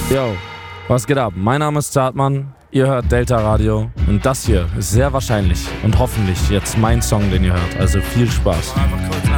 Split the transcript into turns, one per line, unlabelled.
Yo, was geht ab? Mein Name ist Zartmann, ihr hört Delta Radio und das hier ist sehr wahrscheinlich und hoffentlich jetzt mein Song, den ihr hört. Also viel Spaß.
Einfach kurz